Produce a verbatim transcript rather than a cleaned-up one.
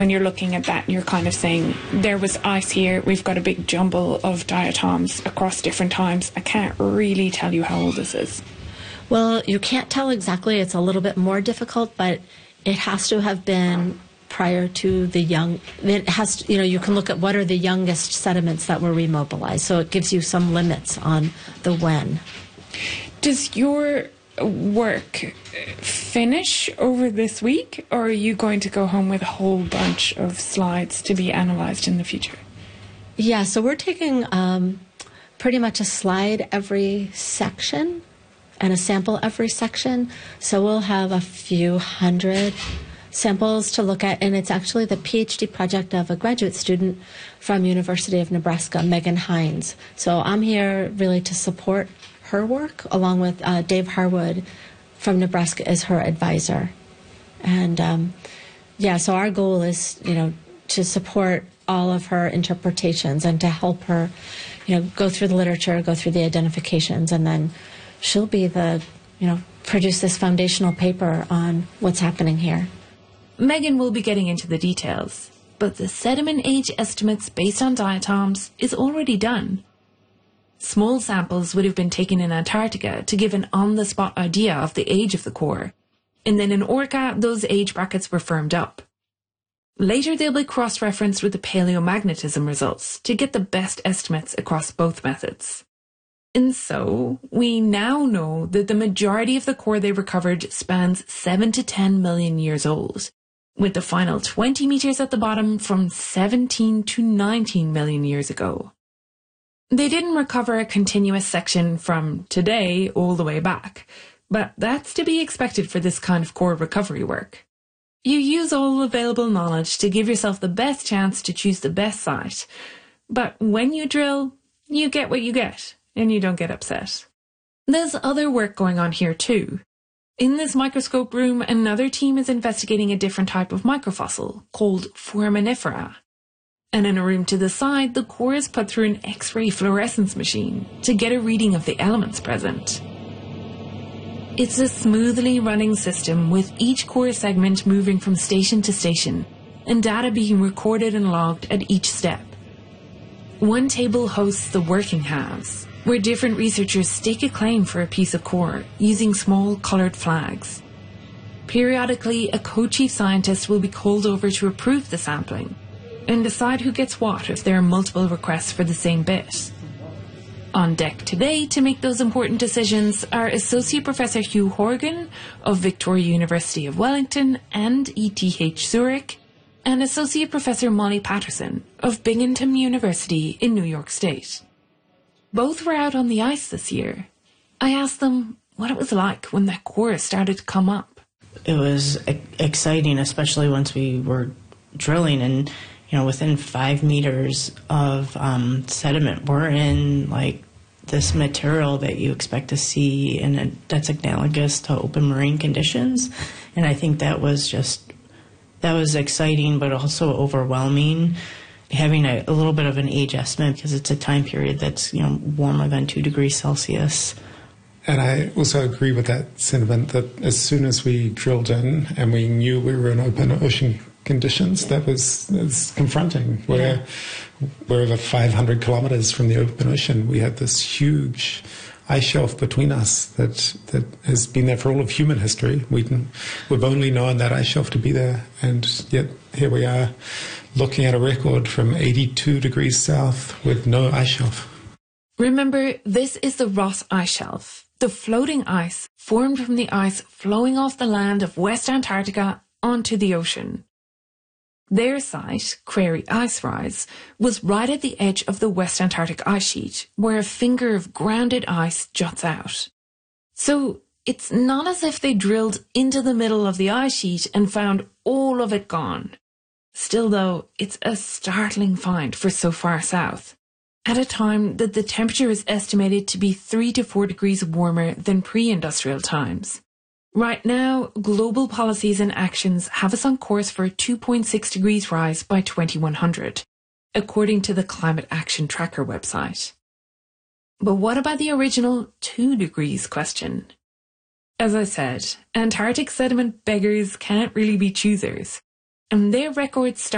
When you're looking at that, you're kind of saying, there was ice here, we've got a big jumble of diatoms across different times. I can't really tell you how old this is. Well, you can't tell exactly. It's a little bit more difficult, but it has to have been prior to the young, it has to, you know, you can look at what are the youngest sediments that were remobilized. So it gives you some limits on the when. Does your work finish over this week, or are you going to go home with a whole bunch of slides to be analysed in the future? Yeah, so we're taking um, pretty much a slide every section and a sample every section. So we'll have a few hundred samples to look at, and it's actually the PhD project of a graduate student from University of Nebraska, Megan Hines. So I'm here really to support her work, along with uh, Dave Harwood from Nebraska as her advisor. And um, yeah, so our goal is, you know, to support all of her interpretations and to help her, you know, go through the literature, go through the identifications, and then she'll be the, you know, produce this foundational paper on what's happening here. Megan will be getting into the details, but the sediment age estimates based on diatoms is already done. Small samples would have been taken in Antarctica to give an on-the-spot idea of the age of the core, and then in Orca, those age brackets were firmed up. Later, they'll be cross-referenced with the paleomagnetism results to get the best estimates across both methods. And so, we now know that the majority of the core they recovered spans seven to ten million years old, with the final twenty meters at the bottom from seventeen to nineteen million years ago. They didn't recover a continuous section from today all the way back, but that's to be expected for this kind of core recovery work. You use all available knowledge to give yourself the best chance to choose the best site, but when you drill, you get what you get, and you don't get upset. There's other work going on here too. In this microscope room, another team is investigating a different type of microfossil called Foraminifera. And in a room to the side, the core is put through an X-ray fluorescence machine to get a reading of the elements present. It's a smoothly running system with each core segment moving from station to station and data being recorded and logged at each step. One table hosts the working halves, where different researchers stake a claim for a piece of core using small coloured flags. Periodically, a co-chief scientist will be called over to approve the sampling and decide who gets what if there are multiple requests for the same bit. On deck today to make those important decisions are Associate Professor Hugh Horgan of Victoria University of Wellington and E T H Zurich, and Associate Professor Molly Patterson of Binghamton University in New York State. Both were out on the ice this year. I asked them what it was like when that core started to come up. It was exciting, especially once we were drilling, and you know, within five meters of um, sediment, we're in like this material that you expect to see, and a, that's analogous to open marine conditions. And I think that was just, that was exciting, but also overwhelming, having a, a little bit of an age estimate, because it's a time period that's, you know, warmer than two degrees Celsius. And I also agree with that sentiment that as soon as we drilled in and we knew we were in open ocean conditions, that was, was confronting. We're, we're over five hundred kilometers from the open ocean. We had this huge ice shelf between us that, that has been there for all of human history. We can, we've only known that ice shelf to be there, and yet here we are looking at a record from eighty-two degrees south with no ice shelf. Remember, this is the Ross Ice Shelf, the floating ice formed from the ice flowing off the land of West Antarctica onto the ocean. Their site, Crary Ice Rise, was right at the edge of the West Antarctic ice sheet, where a finger of grounded ice juts out. So it's not as if they drilled into the middle of the ice sheet and found all of it gone. Still though, it's a startling find for so far south, at a time that the temperature is estimated to be three to four degrees warmer than pre-industrial times. Right now, global policies and actions have us on course for a two point six degrees rise by twenty-one hundred, according to the Climate Action Tracker website. But what about the original two degrees question? As I said, Antarctic sediment beggars can't really be choosers, and their records start